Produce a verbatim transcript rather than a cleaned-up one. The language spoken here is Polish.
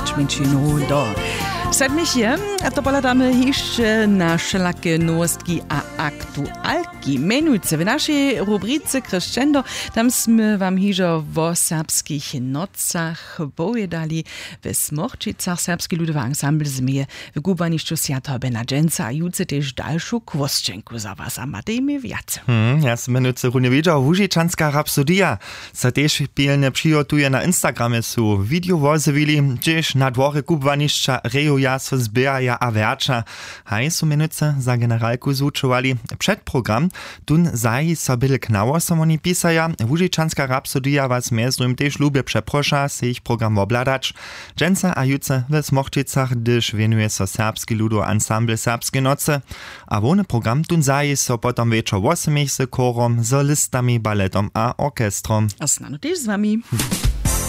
ćmičinu do sedmišie, a to poladamy jeszcze na wszelakie nowostki a aktualki. Menujce w naszej rubryce Crescendo, tam sme wam hižo o serbskich nocach powiedali. W Smochčicach serbski ludowy ensemble zmie w gubaniszczu Sjata Benadženca a juce też dalszą kwostčenku za was. A matejmy wiace. Hmm, ja sam menujce runie wiedział, Łużyczanska rapsodia. Sa też pilnie przygotuje na Instagramie su video wozewili, gdzieś na dworze gubaniszcza rejoja so zbieraja a verča. Haj su menujce za generalku zúčovali před program. Tun zaji so byle knało som oni pisaja. Łużyczanska rapsodia was mezrym też lubie przeprosza, se ich program obladać. Dženca a juce w Smochčicach, gdyż wienuje so serbski ludo ensemble Serbskie noce. A wony program tun zaji so potom wieczor osemich z korom, z listami, baletom a orkestrom. A snano też z wami.